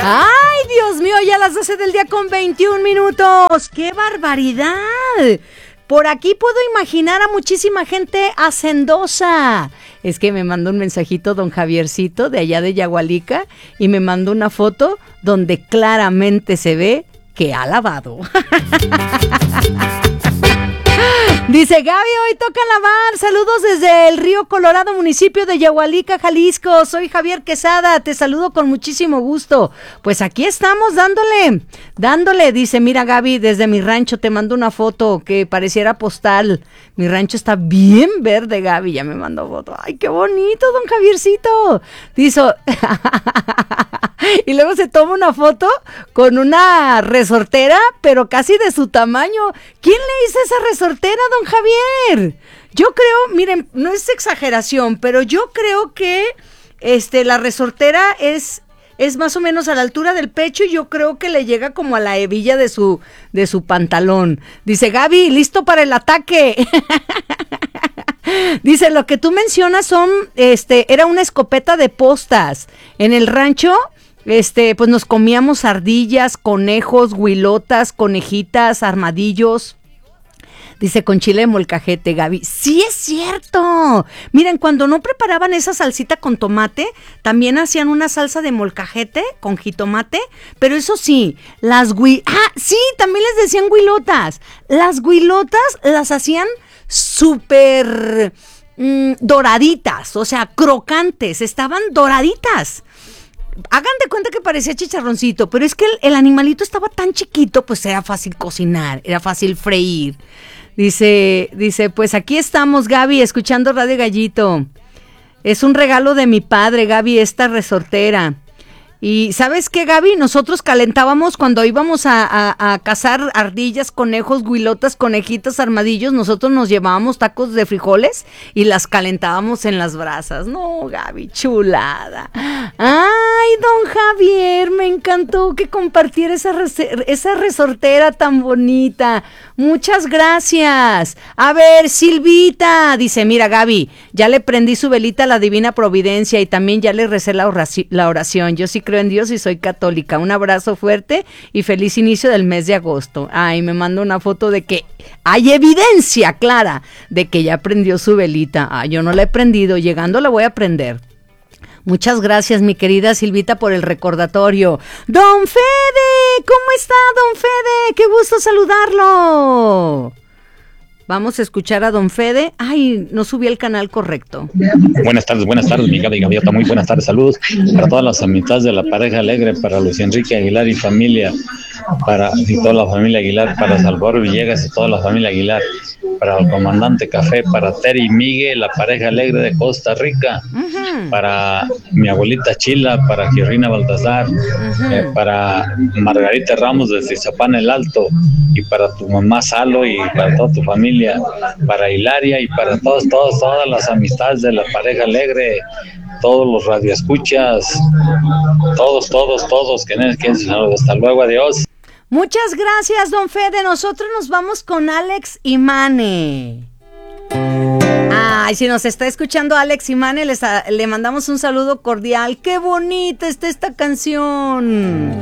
¡Ay, Dios mío! Ya las 12 del día con 21 minutos. ¡Qué barbaridad! Por aquí puedo imaginar a muchísima gente hacendosa. Es que me mandó un mensajito don Javiercito de allá de Yagualica y me mandó una foto donde claramente se ve que ha lavado. Dice Gaby, hoy toca lavar. Saludos desde el Río Colorado, municipio de Yagualica, Jalisco. Soy Javier Quesada, te saludo con muchísimo gusto. Pues aquí estamos dándole. Dice, mira Gaby, desde mi rancho te mando una foto que pareciera postal. Mi rancho está bien verde, Gaby, ya me mandó foto. Ay, qué bonito, don Javiercito. Dice, y luego se toma una foto con una resortera, pero casi de su tamaño. ¿Quién le hizo esa resortera, don Javier? Yo creo, miren, no es exageración, pero yo creo que la resortera es más o menos a la altura del pecho y yo creo que le llega como a la hebilla de su pantalón. Dice, Gaby, listo para el ataque. Dice, lo que tú mencionas era una escopeta de postas. En el rancho, pues nos comíamos ardillas, conejos, huilotas, conejitas, armadillos. Dice, con chile de molcajete, Gaby. ¡Sí es cierto! Miren, cuando no preparaban esa salsita con tomate, también hacían una salsa de molcajete con jitomate, pero eso sí, sí, también les decían huilotas. Las huilotas las hacían súper doraditas, o sea, crocantes, estaban doraditas. Hagan de cuenta que parecía chicharroncito, pero es que el animalito estaba tan chiquito, pues era fácil cocinar, era fácil freír. Dice, pues aquí estamos, Gaby, escuchando Radio Gallito. Es un regalo de mi padre, Gaby, esta resortera. Y ¿sabes qué, Gaby? Nosotros calentábamos cuando íbamos a cazar ardillas, conejos, huilotas, conejitos, armadillos. Nosotros nos llevábamos tacos de frijoles y las calentábamos en las brasas. No, Gaby, chulada. Ay, don Javier, me encantó que compartiera esa resortera tan bonita. Muchas gracias. A ver, Silvita, dice, mira, Gaby, ya le prendí su velita a la Divina Providencia y también ya le recé la oración. Yo sí creo en Dios y soy católica. Un abrazo fuerte y feliz inicio del mes de agosto. Ay, me manda una foto de que hay evidencia clara de que ya prendió su velita. Ay, yo no la he prendido, llegando la voy a prender. Muchas gracias, mi querida Silvita, por el recordatorio. ¡Don Fede! ¿Cómo está, don Fede? ¡Qué gusto saludarlo! Vamos a escuchar a don Fede. Ay, no subí el canal correcto. Buenas tardes, mi Gaby Gaviota. Muy buenas tardes, saludos para todas las amistades de la pareja alegre, para Luis Enrique Aguilar y familia, y toda la familia Aguilar, para Salvador Villegas y toda la familia Aguilar, para el comandante Café, para Terry y Miguel, la pareja alegre de Costa Rica, para mi abuelita Chila, para Giorgina Baltasar, para Margarita Ramos de Tizapán el Alto, y para tu mamá Salo y para toda tu familia, para Hilaria y para todas las amistades de la pareja alegre, todos los radioescuchas, todos, que hasta luego, adiós. Muchas gracias, don Fede. Nosotros nos vamos con Alex y Mane. Ay, si nos está escuchando Alex y Mane, le mandamos un saludo cordial. ¡Qué bonita está esta canción!